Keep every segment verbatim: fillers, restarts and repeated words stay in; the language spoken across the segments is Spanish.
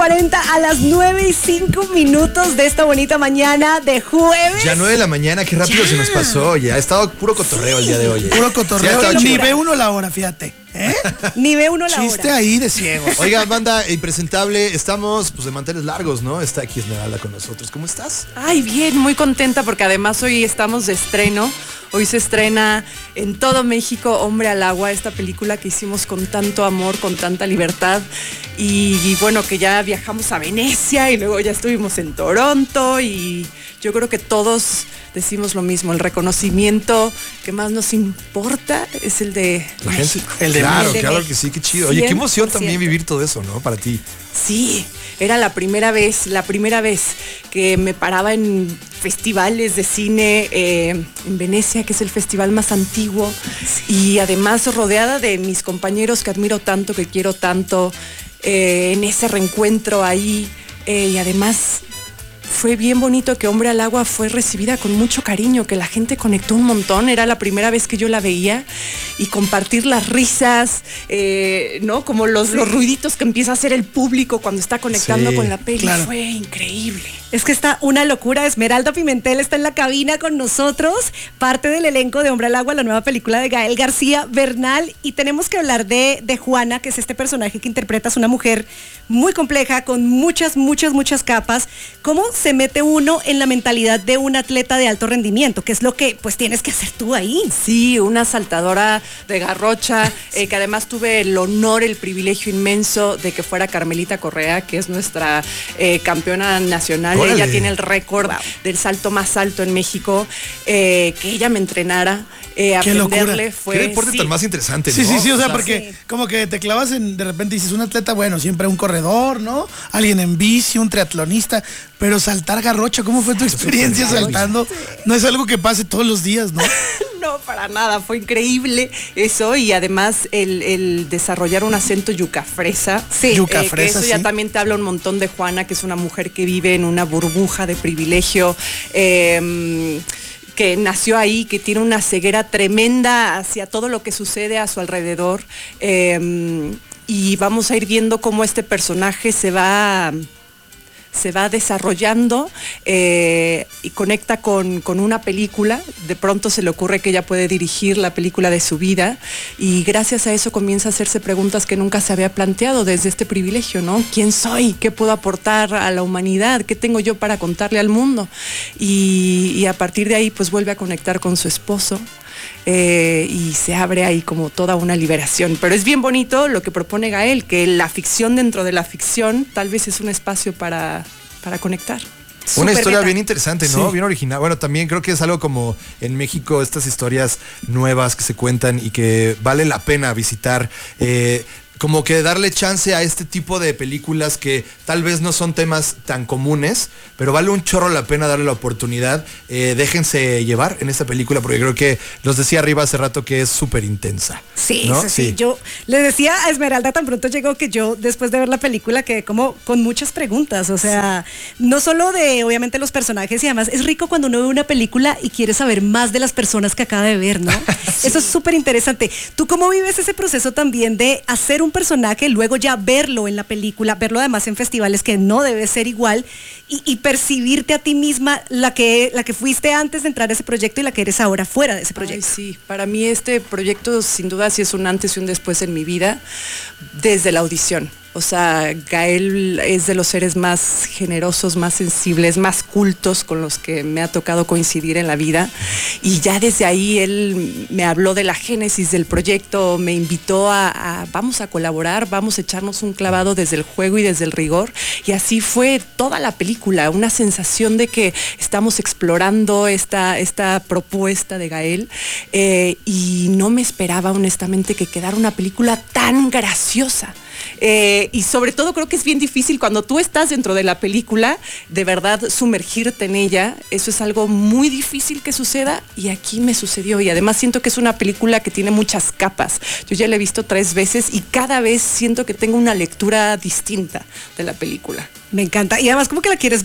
cuarenta a las nueve y cinco minutos de esta bonita mañana de jueves. Ya nueve de la mañana, qué rápido ya. se nos pasó. Ya ha estado puro cotorreo sí. el día de hoy. Puro cotorreo. Ni ve uno la hora, fíjate. ¿Eh? Ni ve uno la Chiste hora. ahí de ciego. Oiga, banda impresentable, estamos pues de manteles largos, ¿no? Está aquí Esmeralda con nosotros. ¿Cómo estás? Ay, bien, muy contenta porque además hoy estamos de estreno. Hoy se estrena en todo México Hombre al Agua, esta película que hicimos con tanto amor, con tanta libertad. Y, y bueno, que ya viajamos a Venecia y luego ya estuvimos en Toronto y yo creo que todos decimos lo mismo, el reconocimiento que más nos importa es el de la México. Gente, el de claro, el de claro que sí, qué chido. Oye, qué emoción también vivir todo eso, ¿no? Para ti. Sí, era la primera vez, la primera vez que me paraba en festivales de cine eh, en Venecia, que es el festival más antiguo, sí. Y además rodeada de mis compañeros que admiro tanto, que quiero tanto, eh, en ese reencuentro ahí, eh, y además fue bien bonito que Hombre al Agua fue recibida con mucho cariño, que la gente conectó un montón, era la primera vez que yo la veía y compartir las risas, eh, ¿no? Como los, los ruiditos que empieza a hacer el público cuando está conectando sí, con la peli, claro. Fue increíble. Es que está una locura. Esmeralda Pimentel está en la cabina con nosotros, parte del elenco de Hombre al Agua, la nueva película de Gael García Bernal, y tenemos que hablar de, de Juana, que es este personaje que interpretas, una mujer muy compleja, con muchas, muchas, muchas capas. ¿Cómo se mete uno en la mentalidad de un atleta de alto rendimiento? ¿Qué es lo que pues tienes que hacer tú ahí? Sí, una saltadora de garrocha, eh, que además tuve el honor, el privilegio inmenso de que fuera Carmelita Correa, que es nuestra eh, campeona nacional. ¡Órale! Ella tiene el récord wow. del salto más alto en México, eh, que ella me entrenara. Eh, Qué aprenderle locura. Fue, Qué deporte sí. tan más interesante, ¿no? Sí, sí, sí, o sea, o sea porque sí. como que te clavas en, de repente dices, un atleta, bueno, siempre un corredor, ¿no? Alguien en bici, un triatlonista, pero saltar garrocha, ¿cómo fue tu experiencia saltando? No es algo que pase todos los días, ¿no? No, para nada, fue increíble eso y además el, el desarrollar un acento yucafresa. Sí, yucafresa, eh, que eso sí. ya también te habla un montón de Juana, que es una mujer que vive en una burbuja de privilegio, eh, que nació ahí, que tiene una ceguera tremenda hacia todo lo que sucede a su alrededor, eh, y vamos a ir viendo cómo este personaje se va... se va desarrollando eh, y conecta con, con una película. De pronto se le ocurre que ella puede dirigir la película de su vida y gracias a eso comienza a hacerse preguntas que nunca se había planteado desde este privilegio, ¿no? ¿Quién soy? ¿Qué puedo aportar a la humanidad? ¿Qué tengo yo para contarle al mundo? Y, y a partir de ahí pues vuelve a conectar con su esposo. Eh, y se abre ahí como toda una liberación, pero es bien bonito lo que propone Gael, que la ficción dentro de la ficción tal vez es un espacio para, para conectar. Una Super historia neta. bien interesante, ¿no? Sí. Bien original. Bueno, también creo que es algo como en México, estas historias nuevas que se cuentan y que vale la pena visitar. Eh, como que darle chance a este tipo de películas que tal vez no son temas tan comunes, pero vale un chorro la pena darle la oportunidad. Eh, déjense llevar en esta película, porque creo que los decía arriba hace rato que es súper intensa. Sí, ¿no? sí, sí, sí. Yo le decía a Esmeralda tan pronto llegó que yo, después de ver la película, quedé como con muchas preguntas. O sea, sí. no solo de, obviamente, los personajes, y además es rico cuando uno ve una película y quiere saber más de las personas que acaba de ver, ¿no? Sí. Eso es súper interesante. ¿Tú cómo vives ese proceso también de hacer un personaje, luego ya verlo en la película, verlo además en festivales, que no debe ser igual, y, y percibirte a ti misma la que, la que fuiste antes de entrar a ese proyecto y la que eres ahora fuera de ese proyecto? Ay, sí, para mí este proyecto sin duda sí es un antes y un después en mi vida, desde la audición. O sea, Gael es de los seres más generosos, más sensibles, más cultos con los que me ha tocado coincidir en la vida. Y ya desde ahí él me habló de la génesis del proyecto, me invitó a, a vamos a colaborar, vamos a echarnos un clavado desde el juego y desde el rigor. Y así fue toda la película, una sensación de que estamos explorando esta, esta propuesta de Gael. Eh, y no me esperaba honestamente que quedara una película tan graciosa. Eh, y sobre todo creo que es bien difícil cuando tú estás dentro de la película, de verdad sumergirte en ella. Eso es algo muy difícil que suceda y aquí me sucedió. Y además siento que es una película que tiene muchas capas. Yo ya la he visto tres veces y cada vez siento que tengo una lectura distinta de la película. Me encanta. Y además como que la quieres ver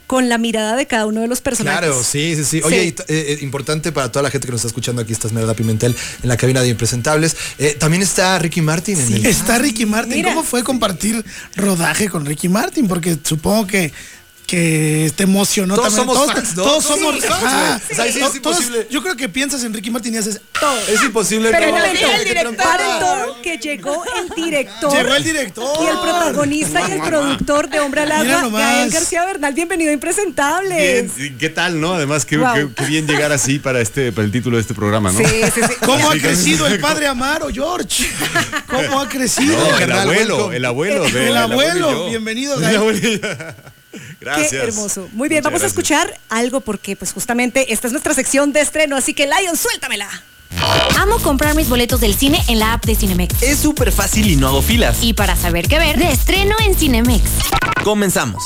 con la mirada de cada uno de los personajes. Claro, sí, sí, sí. Oye, Sí. y t- eh, eh, importante para toda la gente que nos está escuchando, aquí está Esmeralda Pimentel en la cabina de Impresentables. Eh, también está Ricky Martin en el... Está Ricky Martin. Mira. ¿Cómo fue compartir rodaje con Ricky Martin? Porque supongo que que te emocionó Todos también. somos todos, fans, ¿no? todos Todos somos somos fans, ajá. güey. O sea, ahí sí es Todos- imposible. yo creo que piensas en Ricky Martin y haces Es imposible. Pero no, un momento, que te paren trompara. todo, que llegó el director. Llegó el director. Y el protagonista y el productor de Hombre al Mira Agua, nomás. Gael García Bernal. Bienvenido a Impresentables. Bien, ¿qué tal, no? Además, qué, Wow. qué- qué bien llegar así para este, para el título de este programa, ¿no? Sí, sí, sí. ¿Cómo ha Sí, crecido sí. el padre Amaro, George? ¿Cómo ha crecido? No, el carnal, abuelo, welcome. el abuelo de El abuelo, y yo. bienvenido, El Gael. abuelo y yo. Gracias. Qué hermoso. Muy bien, Muchas vamos a gracias. escuchar algo porque pues justamente esta es nuestra sección de estreno, así que Lion, suéltamela. Amo comprar mis boletos del cine en la app de Cinemex. Es súper fácil y no hago filas. Y para saber qué ver, de estreno en Cinemex. Comenzamos.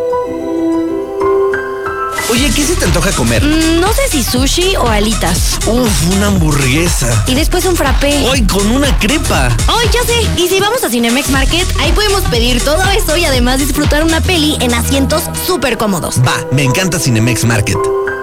Oye, ¿qué se te antoja comer? Mm, no sé si sushi o alitas. Uf, una hamburguesa. Y después un frappé. Hoy con una crepa. ¡Ay, ya sé! Y si vamos a Cinemex Market, ahí podemos pedir todo eso y además disfrutar una peli en asientos súper cómodos. Va, me encanta Cinemex Market.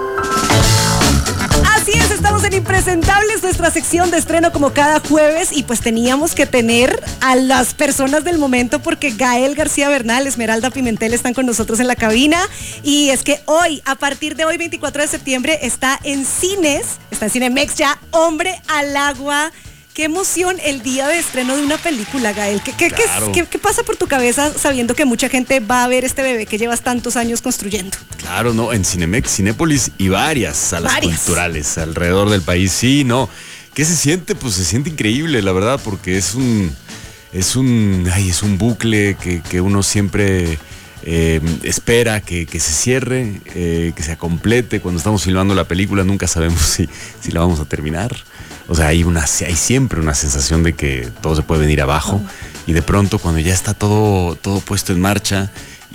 Así es, estamos en Impresentables, nuestra sección de estreno como cada jueves y pues teníamos que tener a las personas del momento porque Gael García Bernal, Esmeralda Pimentel están con nosotros en la cabina y es que hoy, a partir de hoy, veinticuatro de septiembre, está en cines, está en Cinemex ya, Hombre al Agua. Qué emoción el día de estreno de una película, Gael. ¿Qué, qué, qué- Claro. qué- qué pasa por tu cabeza sabiendo que mucha gente va a ver este bebé que llevas tantos años construyendo? Claro, no, en Cinemex, Cinépolis y varias salas Varias. culturales alrededor del país. Sí, no. ¿Qué se siente? Pues se siente increíble, la verdad, porque es un. Es un. Ay, es un bucle que, que uno siempre eh, espera que, que se cierre, eh, que se complete. Cuando estamos filmando la película, nunca sabemos si, si la vamos a terminar. O sea, hay, una, hay siempre una sensación de que todo se puede venir abajo. Y de pronto, cuando ya está todo, todo puesto en marcha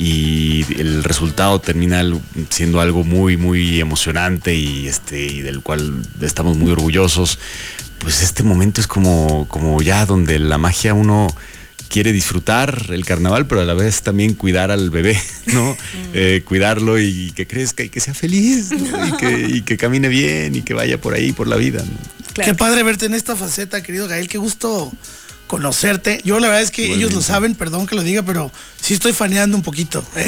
y el resultado termina al- siendo algo muy, muy emocionante y, este, y del cual estamos muy orgullosos, pues este momento es como, como ya donde la magia uno quiere disfrutar el carnaval, pero a la vez también cuidar al bebé, ¿no? Eh, cuidarlo y que crezca y que sea feliz, ¿no? y, que, y que camine bien y que vaya por ahí, por la vida, ¿no? Claro. Qué padre verte en esta faceta, querido Gael. Qué gusto conocerte. Yo la verdad es que Igualmente. ellos lo saben, perdón que lo diga, pero sí estoy faneando un poquito. ¿eh?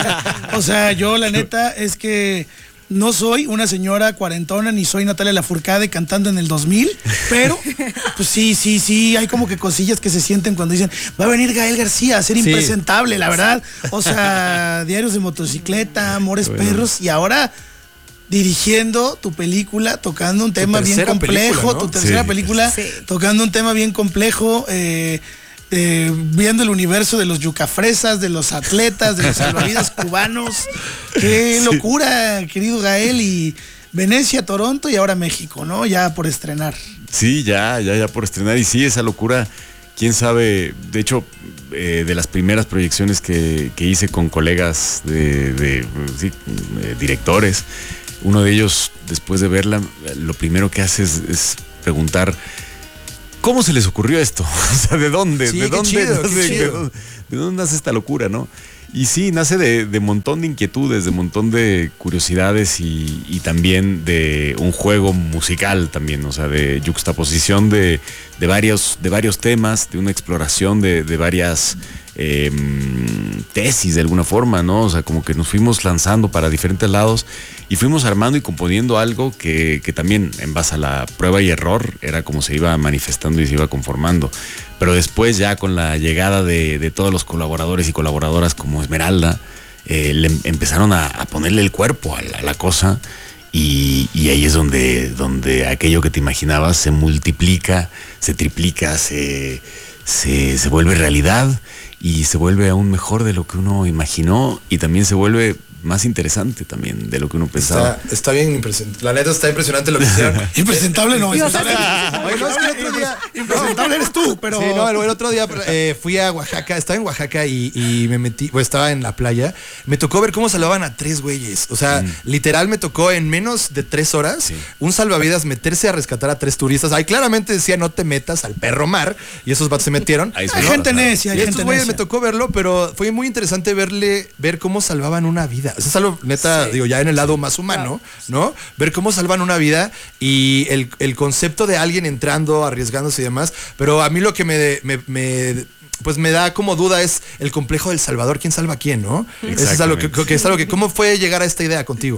O sea, yo la neta es que no soy una señora cuarentona ni soy Natalia Lafourcade cantando en el dos mil, pero pues sí, sí, sí, hay como que cosillas que se sienten cuando dicen, va a venir Gael García a ser Sí. impresentable, la verdad. O sea, diarios de motocicleta, Amores Perros y ahora dirigiendo tu película, tocando un tema bien tercera complejo, película, ¿no? tu tercera Sí. película, Sí. tocando un tema bien complejo, eh, eh, viendo el universo de los yucafresas, de los atletas, de los salvavidas cubanos. Qué locura, querido Gael, y Venecia, Toronto y ahora México, ¿no? Ya por estrenar. Sí, ya, ya, ya por estrenar. Y sí, esa locura, quién sabe, de hecho, eh, de las primeras proyecciones que, que hice con colegas de, de, sí, eh, directores, uno de ellos, después de verla, lo primero que hace es, es preguntar, ¿cómo se les ocurrió esto? O sea, ¿de dónde? Sí, ¿De qué dónde? chido, no qué sé, ¿de chido. dónde- ¿De dónde nace esta locura, no? Y sí, nace de, de montón de inquietudes, de montón de curiosidades y, y también de un juego musical también, o sea, de yuxtaposición de, de, varios, de varios temas, de una exploración de, de varias eh, tesis de alguna forma, ¿no? O sea, como que nos fuimos lanzando para diferentes lados y fuimos armando y componiendo algo que, que también en base a la prueba y error era como se iba manifestando y se iba conformando. Pero después ya con la llegada de, de todos los colaboradores y colaboradoras como Esmeralda, eh, le em- empezaron a, a ponerle el cuerpo a la, a la cosa y, y ahí es donde, donde aquello que te imaginabas se multiplica, se triplica, se, se, se vuelve realidad y se vuelve aún mejor de lo que uno imaginó y también se vuelve más interesante también de lo que uno pensaba. Está, está bien impresionante. La neta está impresionante lo que hicieron. Impresentable no, Dios, impresentable, Oye, no, es que el otro día- impresentable eres tú, pero... Sí, no, el, el otro día eh, fui a Oaxaca, estaba en Oaxaca y, y me metí, pues estaba en la playa, me tocó ver cómo salvaban a tres güeyes. O sea, literal me tocó en menos de tres horas Sí. un salvavidas meterse a rescatar a tres turistas. Ahí claramente decía no te metas al perro mar y esos vatos se metieron. Ahí se Hay nota, gente ¿no? necia, hay Y estos gente güeyes me necia. tocó verlo, pero fue muy interesante verle, ver cómo salvaban una vida. vida. Eso es algo neta, Sí. digo, ya en el lado más humano, ¿no? Ver cómo salvan una vida y el, el concepto de alguien entrando, arriesgándose y demás. Pero a mí lo que me, me, me pues me da como duda es el complejo del salvador. ¿Quién salva a quién, no? Eso es algo que, que es algo que, ¿cómo fue llegar a esta idea contigo?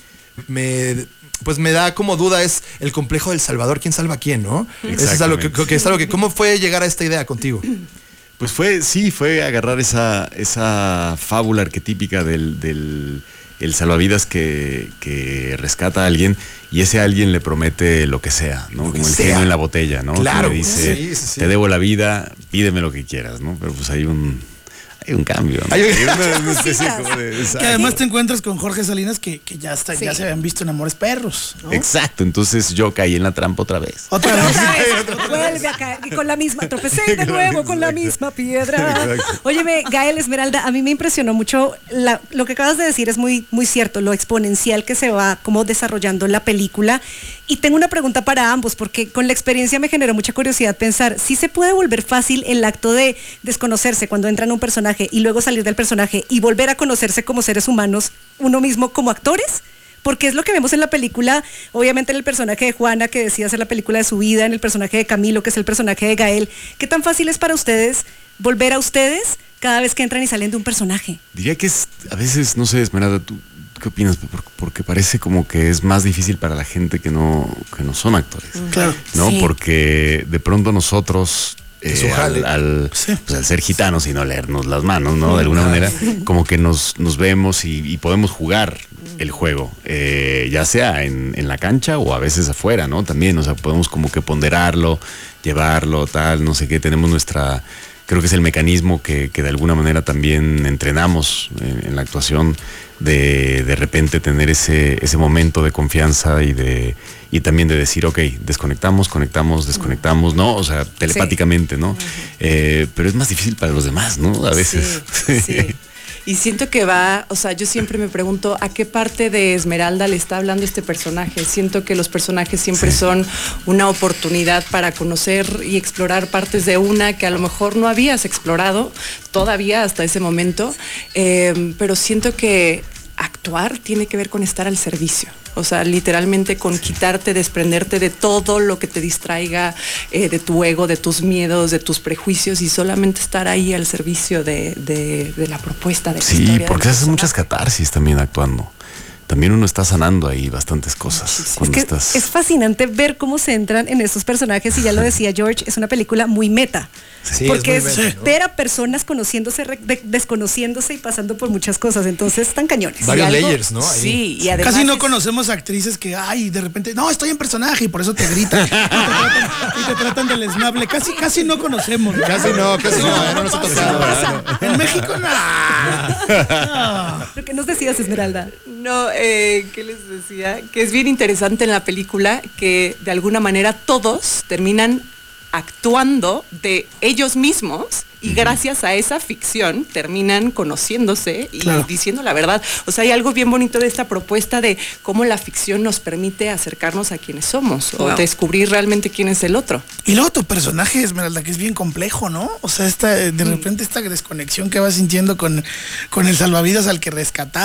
Me, pues me da como duda es el complejo del salvador. ¿Quién salva a quién, no? Eso es algo que, que es algo que, ¿cómo fue llegar a esta idea contigo? Pues fue, sí, fue agarrar esa, esa fábula arquetípica del, del el salvavidas que, que rescata a alguien y ese alguien le promete lo que sea, ¿no? Como el sea. genio en la botella, ¿no? Claro, que le dice, sí, sí, sí. te debo la vida, pídeme lo que quieras, ¿no? Pero pues hay un, hay un cambio, ¿no? Hay un- una, una especie como de... Que exacto. además te encuentras con Jorge Salinas que, que ya está, ya Sí. se habían visto en Amores Perros, ¿no? Exacto, entonces yo caí en la trampa otra vez. Otra vez. Otra vez, vuelve a caer y con la misma, tropecé de nuevo con la misma piedra. Exacto. Óyeme, Gael Esmeralda, a mí me impresionó mucho la- lo que acabas de decir es muy, muy cierto, lo exponencial que se va como desarrollando en la película. Y tengo una pregunta para ambos, porque con la experiencia me generó mucha curiosidad pensar, si se puede volver fácil el acto de desconocerse cuando entra en un personaje y luego salir del personaje y volver a conocerse como seres humanos, uno mismo como actores. Porque es lo que vemos en la película, obviamente en el personaje de Juana, que decía hacer la película de su vida, en el personaje de Camilo, que es el personaje de Gael. ¿Qué tan fácil es para ustedes volver a ustedes cada vez que entran y salen de un personaje? Diría que es, a veces, no sé, Esmeralda, ¿tú qué opinas? Por- Porque parece como que es más difícil para la gente que no, que no son actores. Claro. ¿No? Sí. Porque de pronto nosotros, eh, su jale. al, al, Sí. pues, al ser gitanos y no leernos las manos, ¿no? De alguna manera, como que nos, nos vemos y, y podemos jugar el juego, eh, ya sea en, en la cancha o a veces afuera, ¿no? También, o sea, podemos como que ponderarlo, llevarlo, tal, no sé qué, tenemos nuestra... Creo que es el mecanismo que, que de alguna manera también entrenamos en, en la actuación, de de repente tener ese, ese momento de confianza y de y también de decir, ok, desconectamos, conectamos, desconectamos, ¿no? O sea, telepáticamente, ¿no? Eh, pero es más difícil para los demás, ¿no? A veces. Sí, sí. Y siento que va, o sea, yo siempre me pregunto a qué parte de Esmeralda le está hablando este personaje. Siento que los personajes siempre Sí. son una oportunidad para conocer y explorar partes de una que a lo mejor no habías explorado todavía hasta ese momento. Eh, pero siento que actuar tiene que ver con estar al servicio. O sea, literalmente con quitarte, desprenderte de todo lo que te distraiga, eh, de tu ego, de tus miedos, de tus prejuicios y solamente estar ahí al servicio de, de, de la propuesta de la Sí, historia. porque del haces muchas personaje. catarsis también actuando. También uno está sanando ahí bastantes cosas. Es Cuando que estás... es fascinante ver cómo se entran en estos personajes y ya lo decía George, es una película muy meta. Sí, porque es muy es, meta, ¿no? ver a personas conociéndose, re- de- desconociéndose y pasando por muchas cosas. Entonces están cañones. Varios Y algo- layers, ¿no? Ahí. Sí, y además Casi no es- conocemos actrices que, ay, de repente, no, estoy en personaje y por eso te gritan y te tratan, y te tratan del esnable. Casi, casi no conocemos. ¿no? Casi no, casi no, no nos ha tocado. En México no. No. Lo que nos decías, Esmeralda. No, eh, ¿qué les decía? Que es bien interesante en la película que de alguna manera todos terminan actuando de ellos mismos y gracias a esa ficción terminan conociéndose y Claro. diciendo la verdad. O sea, hay algo bien bonito de esta propuesta de cómo la ficción nos permite acercarnos a quienes somos o Wow. descubrir realmente quién es el otro. Y luego tu personaje, Esmeralda, que es bien complejo, ¿no? O sea, esta, de repente esta desconexión que vas sintiendo con, con el salvavidas al que rescatar.